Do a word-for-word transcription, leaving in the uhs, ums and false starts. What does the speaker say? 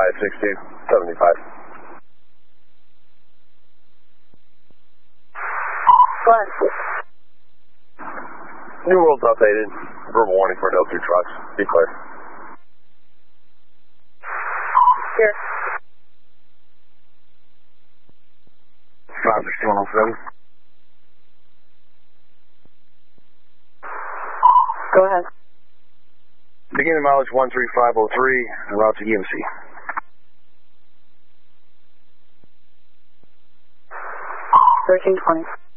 five sixteen seventy-five. Go ahead. New world's updated. Verbal warning for no two trucks. Be clear. Here. five sixty-one oh seven. Go ahead. Beginning mileage one three five oh three, and route to E M C. thirteen twenty.